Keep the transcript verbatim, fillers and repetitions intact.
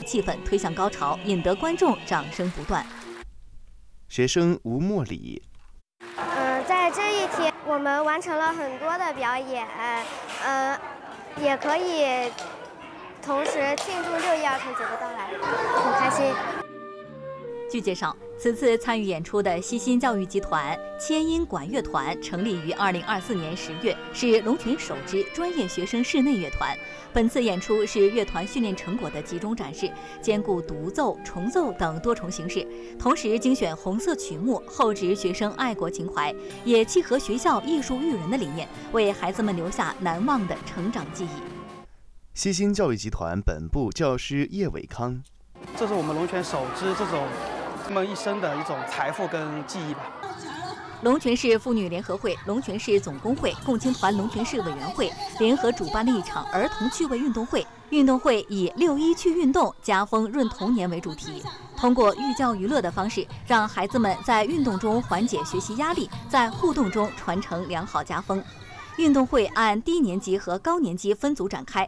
气氛推向高潮，引得观众掌声不断。 学生吴莫礼， 嗯，在这一天我们完成了很多的表演，嗯，也可以同时庆祝六一儿童节的到来，很开心。 据介绍，此次参与演出的西新教育集团千音管乐团成立于二零二四年十月，是龙泉首支专业学生室内乐团。本次演出是乐团训练成果的集中展示，兼顾独奏、重奏等多重形式，同时精选红色曲目，厚植学生爱国情怀，也契合学校艺术育人的理念，为孩子们留下难忘的成长记忆。 西新教育集团本部教师叶伟康， 这是我们龙泉首支这种他们一生的一种财富跟记忆吧。 龙泉市妇女联合会、龙泉市总工会、共青团龙泉市委员会联合主办的一场儿童趣味运动会。运动会以六一去运动，家风润童年为主题，通过寓教于乐的方式，让孩子们在运动中缓解学习压力，在互动中传承良好家风。运动会按低年级和高年级分组展开，